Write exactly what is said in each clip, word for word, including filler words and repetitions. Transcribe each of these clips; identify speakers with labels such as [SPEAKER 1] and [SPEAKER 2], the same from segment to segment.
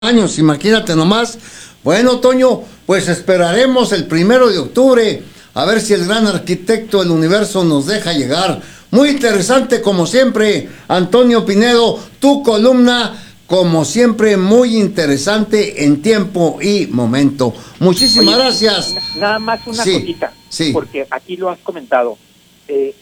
[SPEAKER 1] años, imagínate nomás. Bueno, Toño, pues esperaremos el primero de octubre a ver si el gran arquitecto del universo nos deja llegar. Muy interesante como siempre, Antonio Pinedo, tu columna como siempre muy interesante en tiempo y momento. Muchísimas Oye, gracias.
[SPEAKER 2] Nada más una sí, cosita, sí. Porque aquí lo has comentado. Eh,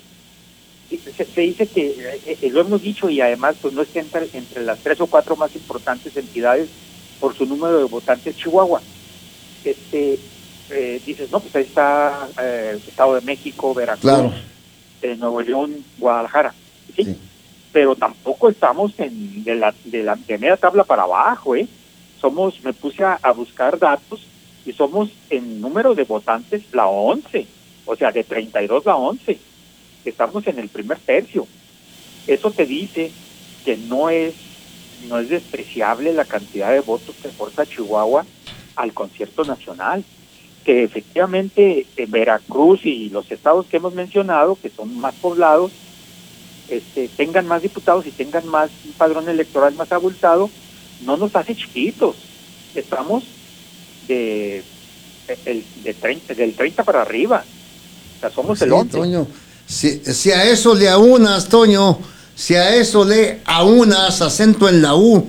[SPEAKER 2] se, se dice que, eh, lo hemos dicho y además pues no está entre, entre las tres o cuatro más importantes entidades por su número de votantes Chihuahua. Este, eh, dices, no, pues ahí está eh, Estado de México, Veracruz, claro. eh, Nuevo León, Guadalajara, ¿sí? Sí. Pero tampoco estamos en de la, de la de media tabla para abajo, ¿eh? Somos, me puse a, a buscar datos y somos en número de votantes la once, o sea, de treinta y dos la once. Estamos en el primer tercio. Eso te dice que no es no es despreciable la cantidad de votos que aporta Chihuahua al concierto nacional, que efectivamente eh, Veracruz y los estados que hemos mencionado, que son más poblados, este, tengan más diputados y tengan más un padrón electoral más abultado, no nos hace chiquitos. Estamos de, de, de treinta, del treinta para arriba, o sea, somos sí, el once.
[SPEAKER 1] Toño. Si, si a eso le aunas, Toño, si a eso le aunas, acento en la U,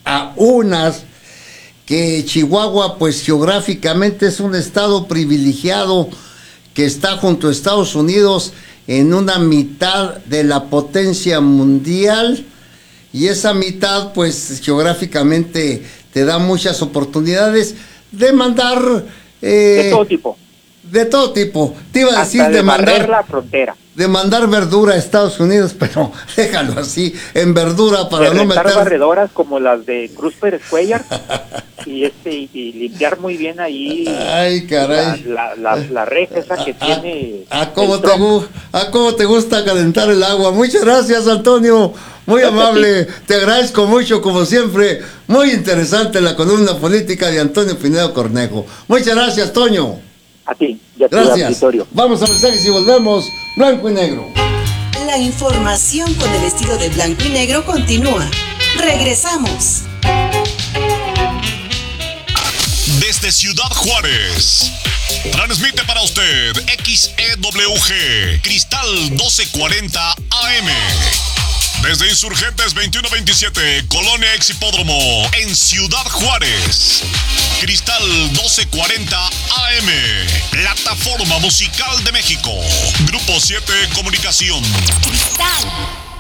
[SPEAKER 1] aunas, que Chihuahua pues geográficamente es un estado privilegiado que está junto a Estados Unidos en una mitad de la potencia mundial, y esa mitad pues geográficamente te da muchas oportunidades de mandar
[SPEAKER 2] eh, de todo tipo
[SPEAKER 1] de todo tipo te iba a
[SPEAKER 2] Hasta
[SPEAKER 1] decir
[SPEAKER 2] de,
[SPEAKER 1] de mandar
[SPEAKER 2] la frontera,
[SPEAKER 1] de mandar verdura a Estados Unidos, pero déjalo así, en verdura para
[SPEAKER 2] de
[SPEAKER 1] no meter
[SPEAKER 2] barredoras como las de Cruz Pérez Cuellar y este y, y limpiar muy bien ahí.
[SPEAKER 1] Ay, caray.
[SPEAKER 2] La, la, la, la reja esa que a, tiene.
[SPEAKER 1] A, a, cómo te, a cómo te gusta calentar el agua. Muchas gracias, Antonio. Muy amable. Te agradezco mucho, como siempre. Muy interesante la columna política de Antonio Pinedo Cornejo. Muchas gracias, Toño.
[SPEAKER 2] A ti, ya
[SPEAKER 1] gracias. Vamos a mensajes y volvemos. Blanco y negro.
[SPEAKER 3] La información con el estilo de blanco y negro continúa. Regresamos.
[SPEAKER 4] Desde Ciudad Juárez, transmite para usted X E W G Cristal doce cuarenta A M. Desde Insurgentes veintiuno veintisiete, Colonia Ex Hipódromo, en Ciudad Juárez. Cristal doce cuarenta A M, Plataforma Musical de México. Grupo siete Comunicación.
[SPEAKER 3] Cristal